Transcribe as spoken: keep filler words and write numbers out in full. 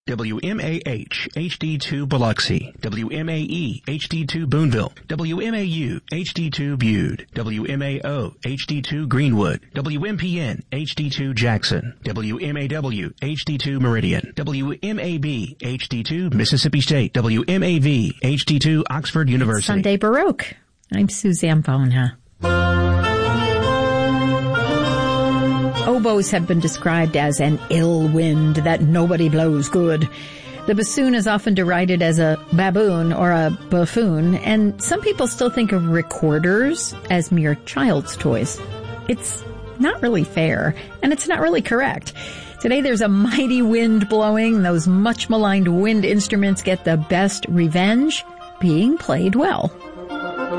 W M A H H D two Biloxi, W M A E H D two Boonville, W M A U H D two Bude, W M A O H D two Greenwood, W M P N H D two Jackson, W M A W H D two Meridian, W M A B H D two Mississippi State, W M A V H D two Oxford University. Sunday Baroque. I'm Suzanne Fauna. Oboes have been described as an ill wind that nobody blows good. The bassoon is often derided as a baboon or a buffoon, and some people still think of recorders as mere child's toys. It's not really fair, and it's not really correct. Today there's a mighty wind blowing. Those much maligned wind instruments get the best revenge, being played well.